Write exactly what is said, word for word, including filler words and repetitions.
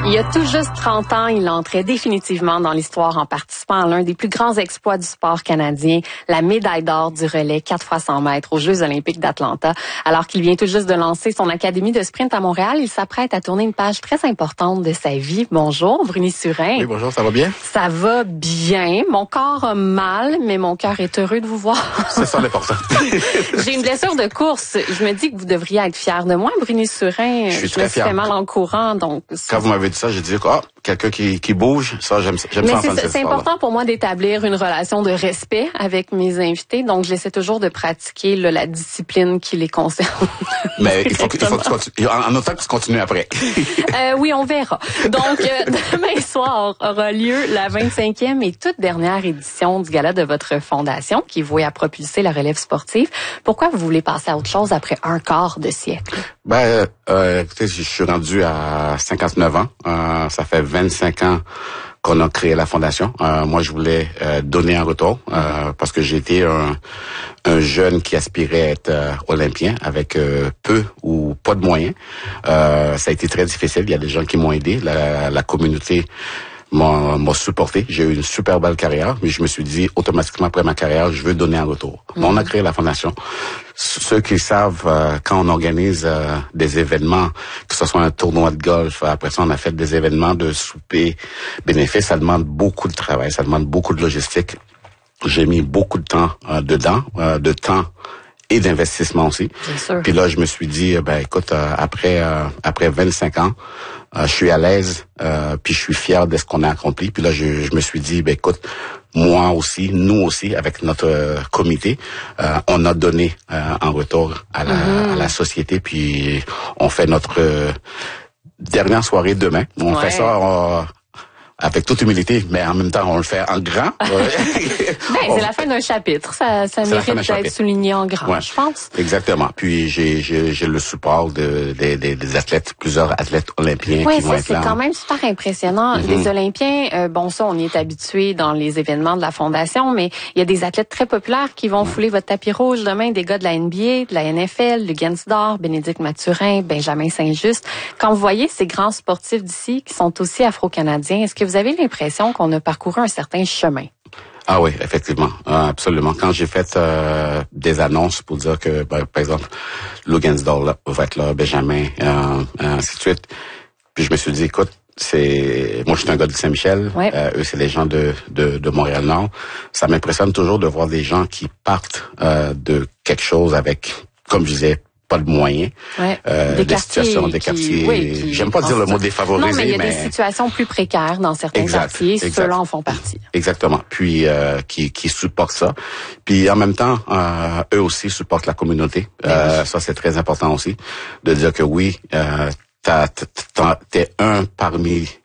Il y a tout juste trente ans, il entrait définitivement dans l'histoire en participant à l'un des plus grands exploits du sport canadien, la médaille d'or du relais quatre fois cent mètres aux Jeux olympiques d'Atlanta. Alors qu'il vient tout juste de lancer son académie de sprint à Montréal, il s'apprête à tourner une page très importante de sa vie. Bonjour, Bruni Surin. Oui, bonjour, ça va bien? Ça va bien. Mon corps a mal, mais mon cœur est heureux de vous voir. C'est ça l'important. J'ai une blessure de course. Je me dis que vous devriez être fier de moi, Bruni Surin. Je suis je très me suis fier. fait mal en courant, donc... Quand vous m'avez dit ça, j'ai dit, ah, oh, quelqu'un qui, qui bouge, ça, j'aime ça. J'aime Mais ça c'est, entendre cette c'est histoire-là. important pour moi d'établir une relation de respect avec mes invités, donc j'essaie toujours de pratiquer là, la discipline qui les concerne. Mais il faut, que, il faut que tu continues. En, en autant que tu continues après. euh, oui, on verra. Donc, euh, demain soir aura lieu la vingt-cinquième et toute dernière édition du gala de votre fondation qui est vouée à propulser la relève sportive. Pourquoi vous voulez passer à autre chose après un quart de siècle? Ben, euh, écoutez, je suis rendu à cinquante-neuf ans. Euh, ça fait vingt-cinq ans qu'on a créé la fondation. Euh, moi, je voulais euh, donner un retour euh, parce que j'étais un, un jeune qui aspirait à être euh, olympien avec euh, peu ou pas de moyens. Euh, ça a été très difficile. Il y a des gens qui m'ont aidé. La, la communauté m'a, m'a supporté. J'ai eu une super belle carrière, mais je me suis dit automatiquement après ma carrière, je veux donner un retour. Mm-hmm. On a créé la fondation. Ceux qui savent, euh, quand on organise euh, des événements, que ce soit un tournoi de golf, après ça on a fait des événements de souper bénéfices, ça demande beaucoup de travail, ça demande beaucoup de logistique. J'ai mis beaucoup de temps euh, dedans, euh, de temps et d'investissement aussi. Puis là, je me suis dit, ben écoute, euh, après euh, après vingt-cinq ans, euh, je suis à l'aise, euh, puis je suis fier de ce qu'on a accompli. Puis là, je, je me suis dit, ben écoute, moi aussi, nous aussi, avec notre euh, comité, euh, on a donné euh, en retour à la, mm-hmm. à la société, puis on fait notre euh, dernière soirée demain. On ouais. fait ça euh, avec toute humilité, mais en même temps, on le fait en grand. ben, c'est la fin d'un chapitre. Ça, ça mérite d'être chapitre. souligné en grand, ouais. je pense. Exactement. Puis j'ai, j'ai, j'ai le support de, de, de, des athlètes, plusieurs athlètes olympiens ouais, qui ça, vont être là. là. C'est quand même super impressionnant. Mm-hmm. Les Olympiens, euh, bon ça, on y est habitué dans les événements de la Fondation, mais il y a des athlètes très populaires qui vont mm-hmm. fouler votre tapis rouge demain, des gars de la N B A, de la N F L, du Gensdor, Bénédicte Mathurin, Benjamin Saint-Just. Quand vous voyez ces grands sportifs d'ici qui sont aussi afro-canadiens, est-ce que vous avez l'impression qu'on a parcouru un certain chemin? Ah oui, effectivement, euh, absolument. Quand j'ai fait euh, des annonces pour dire que, ben, par exemple, Lou Gensdor va être là, Benjamin, euh, ainsi de suite, puis je me suis dit, écoute, c'est moi je suis un gars de Saint-Michel, ouais. euh, eux c'est les gens de de, de Montréal-Nord. Ça m'impressionne toujours de voir des gens qui partent euh, de quelque chose avec, comme je disais, pas de moyens, ouais. euh, des, des situations, des qui, quartiers. Oui, qui, j'aime pas dire le mot défavorisé, non, mais il y a mais... des situations plus précaires dans certains exact, quartiers. Ceux-là en font partie. Exactement. Puis euh, qui qui supportent ça. Puis en même temps, euh, eux aussi supportent la communauté. Euh, oui. Ça c'est très important aussi de dire que oui, euh, t'as, t'as, t'es un parmi